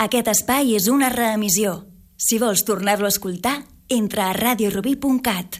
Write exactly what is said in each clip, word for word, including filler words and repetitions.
Aquest espai és una reemissió. Si vols tornar-lo a escoltar, entra a radio rubí punt cat.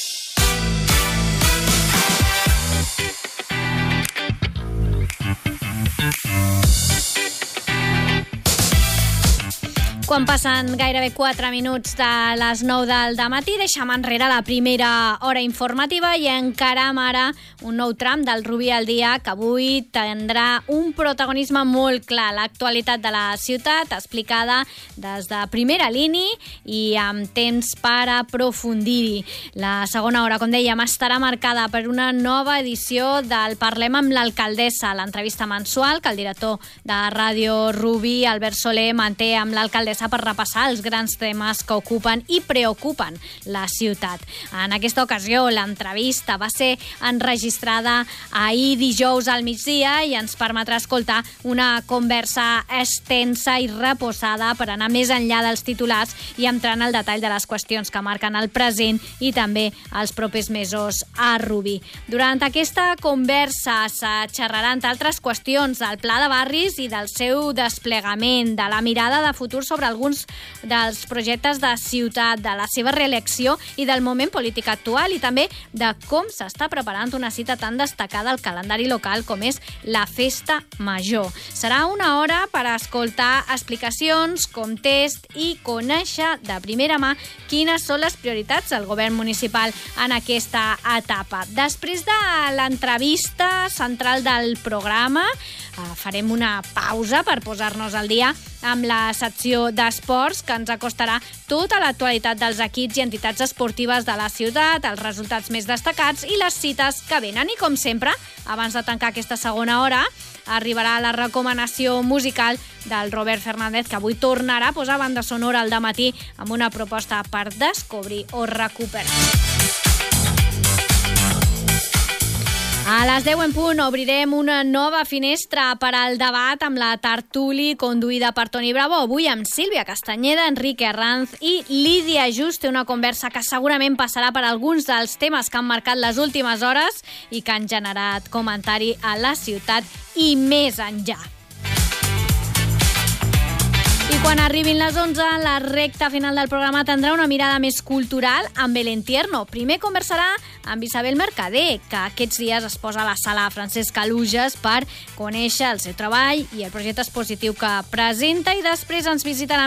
Quan passen gairebé quatre minuts de les nou del dematí, deixem enrere la primera hora informativa i encarem ara un nou tram del Rubí al dia que avui tindrà un protagonisme molt clar. L'actualitat de la ciutat explicada des de primera línia i amb temps per aprofundir-hi. La segona hora, com dèiem, estarà marcada per una nova edició del Parlem amb l'alcaldessa, l'entrevista mensual que el director de Ràdio Rubí, Albert Soler, manté amb l'alcaldessa per repassar els grans temes que ocupen i preocupen la ciutat. En aquesta ocasió, l'entrevista va ser enregistrada ahir dijous al migdia i ens permetrà escoltar una conversa extensa i reposada per anar més enllà dels titulars i entrar en el detall de les qüestions que marquen el present i també els propers mesos a Rubí. Durant aquesta conversa se xerrarà, entre altres qüestions, del pla de barris i del seu desplegament, de la mirada de futur sobre alguns dels projectes de ciutat, de la seva reelecció i del moment polític actual i també de com s'està preparant una cita tan destacada al calendari local com és la Festa Major. Serà una hora per escoltar explicacions, context i conèixer de primera mà quines són les prioritats del govern municipal en aquesta etapa. Després de l'entrevista central del programa, farem una pausa per posar-nos al dia amb la secció d'esports que ens acostarà tota l'actualitat dels equips i entitats esportives de la ciutat, els resultats més destacats i les cites que venen. I com sempre, abans de tancar aquesta segona hora, arribarà la recomanació musical del Robert Fernández, que avui tornarà a posar banda sonora al dematí amb una proposta per descobrir o recuperar. A les deu en punt obrirem una nova finestra per al debat amb la tertúlia conduïda per Toni Bravo. Avui amb Sílvia Castanyeda, Enrique Arranz i Lídia Juste, una conversa que segurament passarà per alguns dels temes que han marcat les últimes hores i que han generat comentari a la ciutat i més enllà. I quan arribin les onze, la recta final del programa tindrà una mirada més cultural amb Belén Tierno. Primer conversarà amb Isabel Mercader, que aquests dies es posa a la sala Francesc Alujas per conèixer el seu treball i el projecte expositiu que presenta, i després ens visitarà